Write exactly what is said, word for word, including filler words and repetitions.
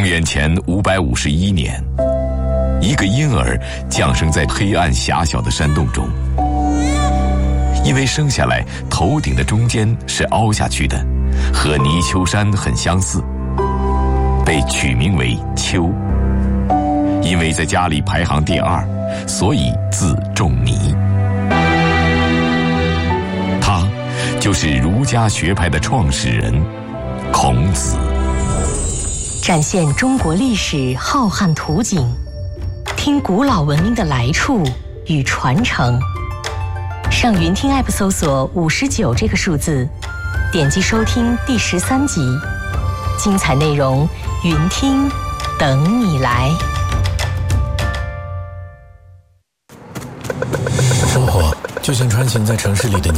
公元前五百五十一年，一个婴儿降生在黑暗狭小的山洞中，因为生下来头顶的中间是凹下去的，和泥鳅山很相似，被取名为丘。因为在家里排行第二，所以字仲尼。他就是儒家学派的创始人孔子。 展现中国历史浩瀚图景，听古老文明的来处与传承。上云听 App 搜索五十九这个数字，点击收听第十三集，精彩内容云听等你来。 生活就像穿行在城市里的你。